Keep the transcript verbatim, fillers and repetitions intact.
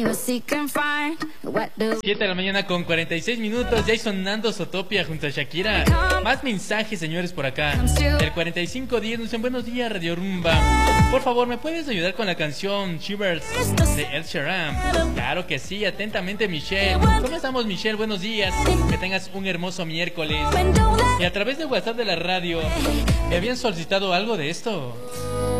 siete de la mañana con cuarenta y seis minutos. Ya sonando Zootopia junto a Shakira. Más mensajes, señores, por acá. El cuarenta y cinco diez nos dicen: buenos días, Radio Rumba. Por favor, ¿me puedes ayudar con la canción Shivers de Ed Sheeran? Claro que sí, atentamente, Michelle. ¿Cómo estamos, Michelle? Buenos días. Que tengas un hermoso miércoles. Y a través de WhatsApp de la radio, ¿me habían solicitado algo de esto?